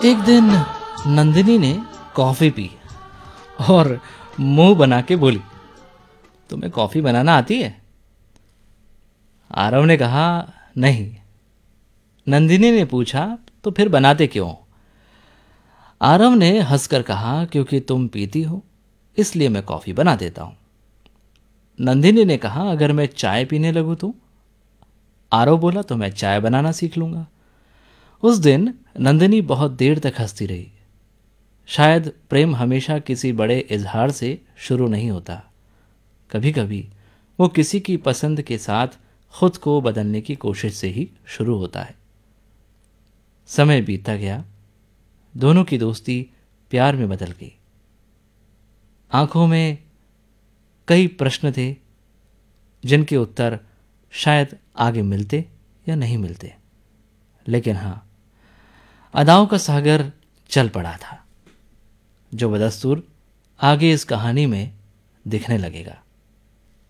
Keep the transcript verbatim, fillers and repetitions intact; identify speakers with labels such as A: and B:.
A: एक दिन नंदिनी ने कॉफी पी और मुंह बना के बोली, तुम्हें कॉफी बनाना आती है? आरव ने कहा, नहीं। नंदिनी ने पूछा, तो फिर बनाते क्यों? आरव ने हंसकर कहा, क्योंकि तुम पीती हो इसलिए मैं कॉफी बना देता हूं। नंदिनी ने कहा, अगर मैं चाय पीने लगूं तो? आरव बोला, तो मैं चाय बनाना सीख लूंगा। उस दिन नंदिनी बहुत देर तक हंसती रही। शायद प्रेम हमेशा किसी बड़े इजहार से शुरू नहीं होता। कभी कभी वो किसी की पसंद के साथ खुद को बदलने की कोशिश से ही शुरू होता है। समय बीतता गया, दोनों की दोस्ती प्यार में बदल गई। आंखों में कई प्रश्न थे जिनके उत्तर शायद आगे मिलते या नहीं मिलते, लेकिन हां, अदाओं का सागर चल पड़ा था, जो बदस्तूर आगे इस कहानी में दिखने लगेगा।